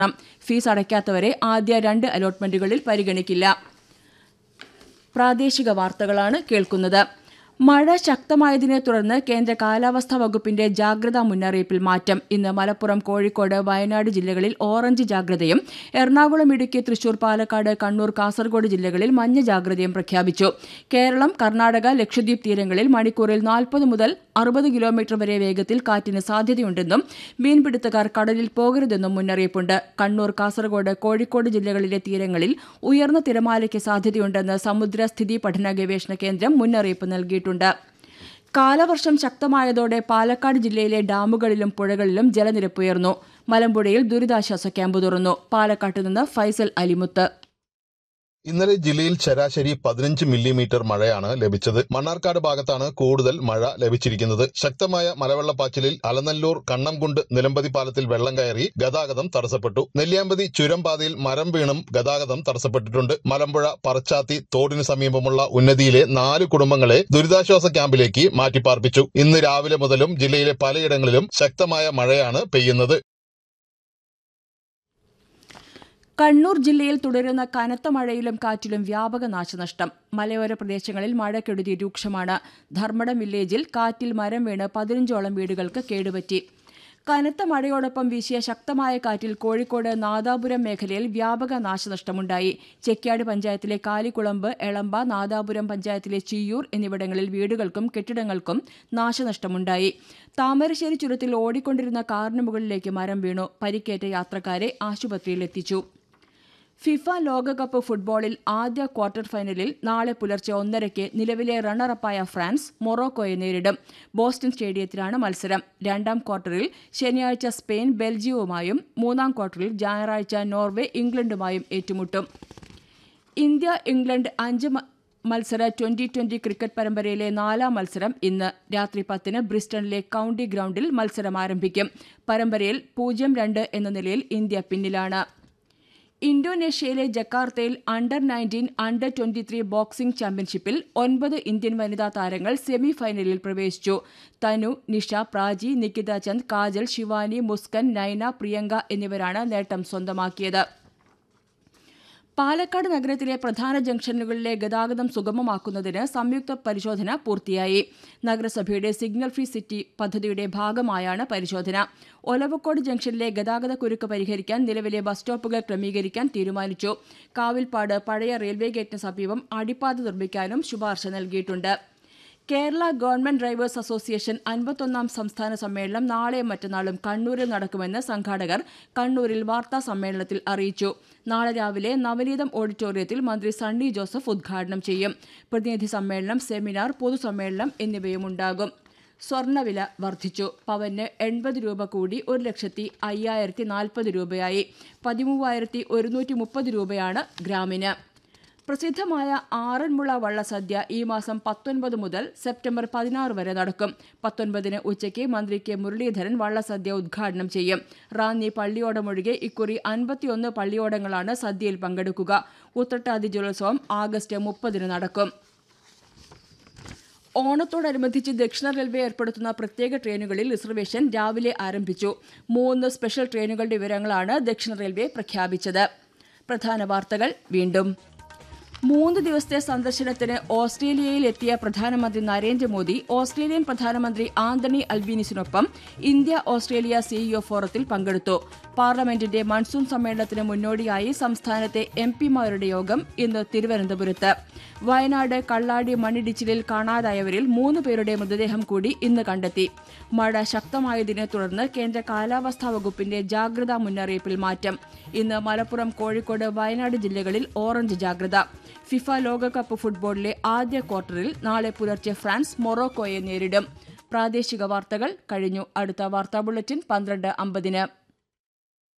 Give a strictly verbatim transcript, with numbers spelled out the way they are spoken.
Fees അടയ്ക്കാത്തവരെ ആദ്യ രണ്ട് അലോട്ട്മെന്റുകളിൽ പരിഗണിക്കില്ല. പ്രാദേശിക വാർത്തകളാണ് കേൾക്കുന്നത്. മഴ ശക്തമായതിനെ തുടർന്ന് കേന്ദ്ര കാലാവസ്ഥാ വകുപ്പിന്റെ ജാഗ്രതാ മുന്നറിയിപ്പിൽ മാറ്റം. ഇന്ന് മലപ്പുറം, കോഴിക്കോട്, വയനാട് ജില്ലകളിൽ ഓറഞ്ച് ജാഗ്രതയും എറണാകുളം, ഇടുക്കി, തൃശൂർ, പാലക്കാട്, കണ്ണൂർ, കാസർഗോഡ് ജില്ലകളിൽ മഞ്ഞ ജാഗ്രതയും പ്രഖ്യാപിച്ചു. കേരളം, കർണാടക, ലക്ഷദ്വീപ് തീരങ്ങളിൽ മണിക്കൂറിൽ നാൽപ്പത് മുതൽ അറുപത് കിലോമീറ്റർ വരെ വേഗത്തിൽ കാറ്റിന് സാധ്യതയുണ്ടെന്നും മീൻപിടുത്തക്കാർ കടലിൽ പോകരുതെന്നും മുന്നറിയിപ്പുണ്ട്. കണ്ണൂർ, കാസർഗോഡ്, കോഴിക്കോട് ജില്ലകളിലെ തീരങ്ങളിൽ ഉയർന്ന തിരമാലയ്ക്ക് സാധ്യതയുണ്ടെന്ന് സമുദ്ര സ്ഥിതി പഠന ഗവേഷണ കേന്ദ്രം മുന്നറിയിപ്പ് നൽകിയിട്ടുണ്ട്. കാലവർഷം ശക്തമായതോടെ പാലക്കാട് ജില്ലയിലെ ഡാമുകളിലും പുഴകളിലും ജലനിരപ്പ് ഉയർന്നു. മലമ്പുഴയിൽ ദുരിതാശ്വാസ ക്യാമ്പ് തുറന്നു. പാലക്കാട്ട് നിന്ന് ഫൈസൽ അലിമുത്ത്. ഇന്നലെ ജില്ലയിൽ ശരാശരി പതിനഞ്ച് മില്ലിമീറ്റർ മഴയാണ് ലഭിച്ചത്. മണ്ണാർക്കാട് ഭാഗത്താണ് കൂടുതൽ മഴ ലഭിച്ചിരിക്കുന്നത്. ശക്തമായ മലവെള്ളപ്പാച്ചിലിൽ അലനല്ലൂർ കണ്ണംകുണ്ട് നിലമ്പതി പാലത്തിൽ വെള്ളം കയറി ഗതാഗതം തടസ്സപ്പെട്ടു. നെല്ലിയാമ്പതി ചുരം പാതയിൽ മരം വീണും ഗതാഗതം തടസ്സപ്പെട്ടിട്ടുണ്ട്. മലമ്പുഴ പറച്ചാത്തി തോടിന് സമീപമുള്ള ഉന്നതിയിലെ നാല് കുടുംബങ്ങളെ ദുരിതാശ്വാസ ക്യാമ്പിലേക്ക് മാറ്റിപ്പാർപ്പിച്ചു. ഇന്ന് രാവിലെ മുതലും ജില്ലയിലെ പലയിടങ്ങളിലും ശക്തമായ മഴയാണ് പെയ്യുന്നത്. കണ്ണൂർ ജില്ലയിൽ തുടരുന്ന കനത്ത മഴയിലും കാറ്റിലും വ്യാപക നാശനഷ്ടം. മലയോര പ്രദേശങ്ങളിൽ മഴക്കെടുതി രൂക്ഷമാണ്. ധർമ്മടം വില്ലേജിൽ കാറ്റിൽ മരം വീണ് പതിനഞ്ചോളം വീടുകൾക്ക് കേടുപറ്റി. കനത്ത മഴയോടൊപ്പം വീശിയ ശക്തമായ കാറ്റിൽ കോഴിക്കോട് നാദാപുരം മേഖലയിൽ വ്യാപക നാശനഷ്ടമുണ്ടായി. ചെക്യാട് പഞ്ചായത്തിലെ കാലിക്കുളമ്പ്, എളമ്പ, നാദാപുരം പഞ്ചായത്തിലെ ചിയ്യൂർ എന്നിവിടങ്ങളിൽ വീടുകൾക്കും കെട്ടിടങ്ങൾക്കും നാശനഷ്ടമുണ്ടായി. താമരശ്ശേരി ചുരത്തിൽ ഓടിക്കൊണ്ടിരുന്ന കാറിന് മുകളിലേക്ക് മരം വീണു. പരിക്കേറ്റ യാത്രക്കാരെ ആശുപത്രിയിൽ എത്തിച്ചു. ഫിഫ ലോകകപ്പ് ഫുട്ബോളിൽ ആദ്യ ക്വാർട്ടർ ഫൈനലിൽ നാളെ പുലർച്ചെ ഒന്നരയ്ക്ക് നിലവിലെ റണ്ണറപ്പായ ഫ്രാൻസ് മൊറോക്കോയെ നേരിടും. ബോസ്റ്റൺ സ്റ്റേഡിയത്തിലാണ് മത്സരം. രണ്ടാം ക്വാർട്ടറിൽ ശനിയാഴ്ച സ്പെയിൻ ബെൽജിയവുമായും മൂന്നാം ക്വാർട്ടറിൽ ഞായറാഴ്ച നോർവേ ഇംഗ്ലണ്ടുമായും ഏറ്റുമുട്ടും. ഇന്ത്യ ഇംഗ്ലണ്ട് അഞ്ച് മത്സര ട്വന്റി ട്വന്റി ക്രിക്കറ്റ് പരമ്പരയിലെ നാലാം മത്സരം ഇന്ന് രാത്രി പത്തിന് ബ്രിസ്റ്റണിലെ കൌണ്ടി ഗ്രൌണ്ടിൽ മത്സരം ആരംഭിക്കും. പരമ്പരയിൽ പൂജ്യം രണ്ട് എന്ന നിലയിൽ ഇന്ത്യ പിന്നിലാണ്. ഇന്തോനേഷ്യയിലെ ജക്കാർത്തയിൽ under nineteen, under twenty three boxing ചാമ്പ്യൻഷിപ്പിൽ ഒൻപത് ഇന്ത്യൻ വനിതാ താരങ്ങൾ സെമി ഫൈനലിൽ പ്രവേശിച്ചു. തനു, നിഷ, പ്രാചി, നികിത ചന്ദ്, കാജൽ, ശിവാനി, മുസ്കൻ, നൈന, പ്രിയങ്ക എന്നിവരാണ് നേട്ടം സ്വന്തമാക്കിയത്. പാലക്കാട് നഗരത്തിലെ പ്രധാന ജംഗ്ഷനുകളിലെ ഗതാഗതം സുഗമമാക്കുന്നതിന് സംയുക്ത പരിശോധന പൂർത്തിയായി. നഗരസഭയുടെ സിഗ്നൽ ഫ്രീ സിറ്റി പദ്ധതിയുടെ ഭാഗമായാണ് പരിശോധന. ഒലവക്കോട് ജംഗ്ഷനിലെ ഗതാഗത കുരുക്ക് പരിഹരിക്കാൻ നിലവിലെ ബസ് സ്റ്റോപ്പുകൾ ക്രമീകരിക്കാൻ തീരുമാനിച്ചു. കാവിൽപ്പാട് പഴയ റെയിൽവേ ഗേറ്റിന് സമീപം അടിപ്പാത നിർമ്മിക്കാനും ശുപാർശ നൽകിയിട്ടുണ്ട്. കേരള ഗവൺമെന്റ് ഡ്രൈവേഴ്സ് അസോസിയേഷൻ അൻപത്തൊന്നാം സംസ്ഥാന സമ്മേളനം നാളെയും മറ്റന്നാളും കണ്ണൂരിൽ നടക്കുമെന്ന് സംഘാടകർ കണ്ണൂരിൽ വാർത്താ സമ്മേളനത്തിൽ അറിയിച്ചു. നാളെ രാവിലെ നവനീതം ഓഡിറ്റോറിയത്തിൽ മന്ത്രി സണ്ണി ജോസഫ് ഉദ്ഘാടനം ചെയ്യും. പ്രതിനിധി സമ്മേളനം, സെമിനാർ, പൊതുസമ്മേളനം എന്നിവയുമുണ്ടാകും. സ്വർണ്ണവില വർദ്ധിച്ചു. പവന് എൺപത് രൂപ കൂടി ഒരു ലക്ഷത്തി അയ്യായിരത്തി നാൽപ്പത് രൂപയായി. പതിമൂവായിരത്തി ഒരുന്നൂറ്റി മുപ്പത് രൂപയാണ് ഗ്രാമിന്. പ്രസിദ്ധമായ ആറന്മുള വള്ളസദ്യ ഈ മാസം പത്തൊൻപത് മുതൽ സെപ്റ്റംബർ പതിനാറ് വരെ നടക്കും. പത്തൊൻപതിന് ഉച്ചയ്ക്ക് മന്ത്രി കെ മുരളീധരൻ വള്ളസദ്യ ഉദ്ഘാടനം ചെയ്യും. റാന്നി പള്ളിയോടമൊഴികെ ഇക്കുറി അൻപത്തിയൊന്ന് പള്ളിയോടങ്ങളാണ് സദ്യയിൽ പങ്കെടുക്കുക. ഉത്രട്ടാതി ജലോത്സവം ആഗസ്റ്റ് മുപ്പതിന് നടക്കും. ഓണത്തോടനുബന്ധിച്ച് ദക്ഷിണ റെയിൽവേ ഏർപ്പെടുത്തുന്ന പ്രത്യേക ട്രെയിനുകളിൽ റിസർവേഷൻ രാവിലെ ആരംഭിച്ചു. മൂന്ന് സ്പെഷ്യൽ ട്രെയിനുകളുടെ വിവരങ്ങളാണ് ദക്ഷിണ റെയിൽവേ പ്രഖ്യാപിച്ചത്. പ്രധാന വാർത്തകൾ വീണ്ടും. മൂന്ന് ദിവസത്തെ സന്ദർശനത്തിന് ഓസ്ട്രേലിയയിൽ എത്തിയ പ്രധാനമന്ത്രി നരേന്ദ്രമോദി ഓസ്ട്രേലിയൻ പ്രധാനമന്ത്രി ആന്റണി അൽബീനിസിനൊപ്പം ഇന്ത്യ ഓസ്ട്രേലിയ സിഇഒ ഫോറത്തിൽ പങ്കെടുത്തു. പാർലമെന്റിന്റെ മൺസൂൺ സമ്മേളനത്തിന് മുന്നോടിയായി സംസ്ഥാനത്തെ എം പിമാരുടെ യോഗം ഇന്ന് തിരുവനന്തപുരത്ത്. വയനാട് കള്ളാടി മണ്ണിടിച്ചിലിൽ കാണാതായവരിൽ മൂന്ന് പേരുടെ മൃതദേഹം കൂടി ഇന്ന് കണ്ടെത്തി. മഴ ശക്തമായതിനെ തുടർന്ന് കേന്ദ്ര കാലാവസ്ഥാ വകുപ്പിന്റെ ജാഗ്രതാ മുന്നറിയിപ്പിൽ മാറ്റം. ഇന്ന് മലപ്പുറം, കോഴിക്കോട്, വയനാട് ജില്ലകളിൽ ഓറഞ്ച് ജാഗ്രത. ഫിഫ ലോകകപ്പ് ഫുട്ബോളിലെ ആദ്യ ക്വാർട്ടറിൽ നാളെ പുലർച്ചെ ഫ്രാൻസ് മൊറോക്കോയെ നേരിടും. പ്രാദേശിക വാർത്തകൾ കഴിഞ്ഞു. അടുത്ത വാർത്താ ബുള്ളറ്റിൻ പന്ത്രണ്ട് അമ്പതിന്.